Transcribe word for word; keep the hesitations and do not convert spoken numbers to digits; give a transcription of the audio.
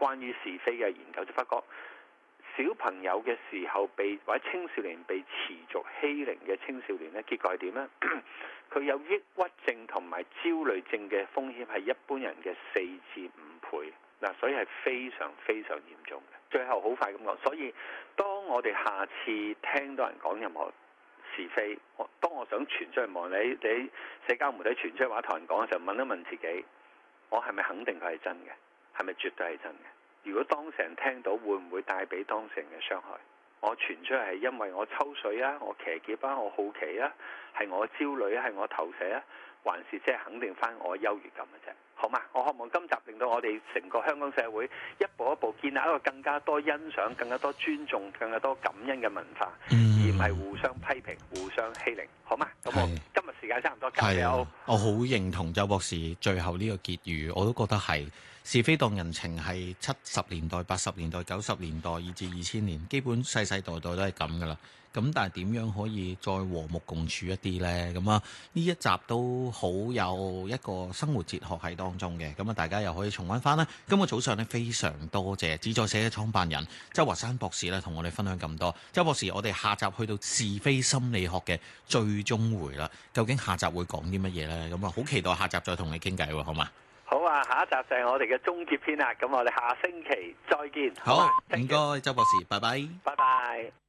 關於是非嘅研究，就發覺小朋友嘅時候被或者青少年被持續欺凌嘅青少年呢，結果係點呢？佢有抑鬱症同埋焦慮症嘅風險係一般人嘅四至五倍。嗱，所以係非常非常嚴重嘅。最後好快咁講，所以當我哋下次聽到人講任何是非，我當我想傳出去望你，你社交媒體傳出去話同人講嘅時候，問一問自己，我係咪肯定佢係真嘅？係咪絕對係真嘅？如果當事人聽到，會唔會帶俾當事人嘅傷害？我傳出去係因為我抽水啊，我騎劫啊，我好奇啊，係我焦慮啊，係我投射啊，還是即係肯定翻我優越感嘅啫？好嘛，我希望今集令到我哋成個香港社會一步一步建立一個更加多欣賞、更加多尊重、更加多感恩嘅文化，嗯、而唔係互相批評、互相欺凌。好嘛，咁我今日時間差唔多，交俾我。 我好認同周博士最後呢個結語，我都覺得係是非當人情係七十年代、八十年代、九十年代以至二千年，基本世世代代都係咁噶啦。咁但係點樣可以再和睦共處一啲呢？咁啊，呢一集都好有一個生活哲學喺當中嘅。咁啊，大家又可以重溫翻啦。今個早上呢，非常多謝自在社嘅創辦人周華山博士咧，同我哋分享咁多。周博士，我哋下集去到是非心理學嘅最終回啦。究竟下集會講啲乜嘢呢？咁啊，好期待下集再同你傾偈喎，好嘛？ 好啊，下一集就係我哋嘅終結篇啦。咁我哋下星期再見。 好，唔該，周博士，拜拜。 拜拜。